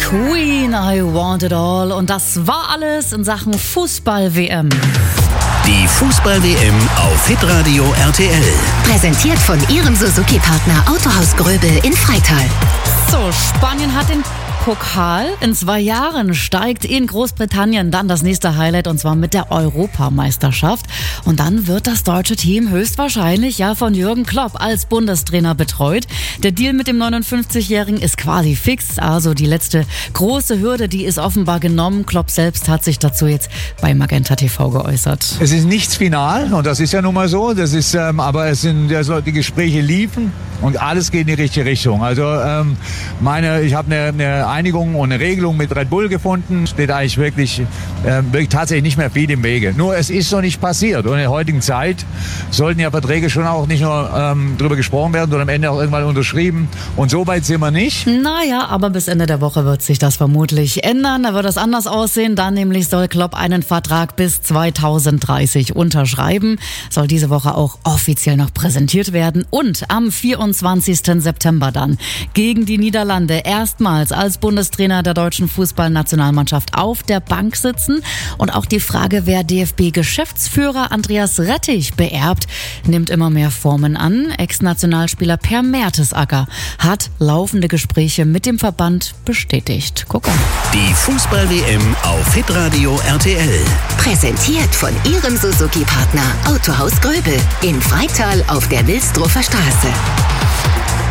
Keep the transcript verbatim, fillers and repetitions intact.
Queen, I Want It All. Und das war alles in Sachen Fußball-W M. Die Fußball-W M auf Hitradio R T L. Präsentiert von Ihrem Suzuki-Partner Autohaus Gröbel in Freital. So, Spanien hat den Pokal. In zwei Jahren steigt in Großbritannien dann das nächste Highlight, und zwar mit der Europameisterschaft. Und dann wird das deutsche Team höchstwahrscheinlich ja von Jürgen Klopp als Bundestrainer betreut. Der Deal mit dem neunundfünfzigjährigen ist quasi fix. Also die letzte große Hürde, die ist offenbar genommen. Klopp selbst hat sich dazu jetzt bei Magenta T V geäußert. Es ist nichts final, und das ist ja nun mal so. Das ist, ähm, aber es sind also die Gespräche liefen und alles geht in die richtige Richtung. Also ähm, meine, ich habe eine, eine Einigung und eine Regelung mit Red Bull gefunden. Steht eigentlich wirklich, äh, wirklich tatsächlich nicht mehr viel im Wege. Nur es ist so nicht passiert. Und in der heutigen Zeit sollten ja Verträge schon auch nicht nur ähm, drüber gesprochen werden, sondern am Ende auch irgendwann unterschrieben. Und so weit sind wir nicht. Naja, aber bis Ende der Woche wird sich das vermutlich ändern. Da wird es anders aussehen. Dann nämlich soll Klopp einen Vertrag bis zweitausenddreißig unterschreiben. Soll diese Woche auch offiziell noch präsentiert werden. Und am vierundzwanzigsten September dann gegen die Niederlande erstmals als Bundestrainer der deutschen Fußballnationalmannschaft auf der Bank sitzen. Und auch die Frage, wer D F B-Geschäftsführer Andreas Rettich beerbt, nimmt immer mehr Formen an. Ex-Nationalspieler Per Mertesacker hat laufende Gespräche mit dem Verband bestätigt. Guck an. Die Fußball-W M auf Hitradio R T L. Präsentiert von Ihrem Suzuki-Partner Autohaus Gröbel in Freital auf der Wilsdruffer Straße.